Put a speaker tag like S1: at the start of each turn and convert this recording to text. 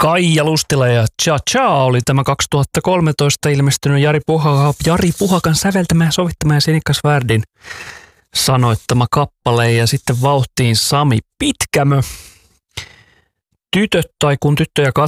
S1: Kaija Lustila ja Cha Cha oli tämä 2013 ilmestynyt Jari Puhakan säveltämä ja sovittama ja Sinikka Svärdin sanoittama kappale. Ja sitten vauhtiin Sami Pitkämö. Tytöt tai kun tyttöjä